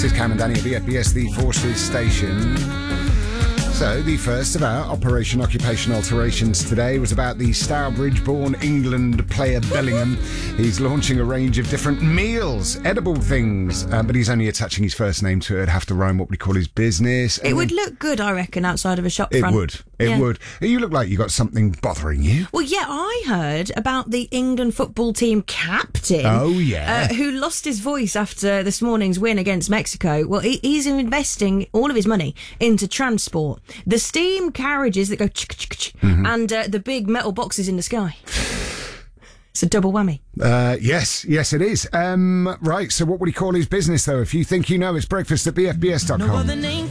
This is Cam and Danny at BFBS, the Forces station. So, the first of our Operation Occupation Alterations today was about the Stourbridge-born England player Bellingham. He's launching a range of different meals, edible things, but he's only attaching his first name to it. It'd have to rhyme what we call his business. It would look good, I reckon, outside of a shop front. It would. You look like you got something bothering you. Well, yeah, I heard about the England football team captain. Oh, yeah. Who lost his voice after this morning's win against Mexico. Well, he's investing all of his money into transport. The steam carriages that go and the big metal boxes in the sky. It's a double whammy. Yes, it is. Right, so what would he call his business, though? If you think you know, it's breakfast at bfbs.com. No other name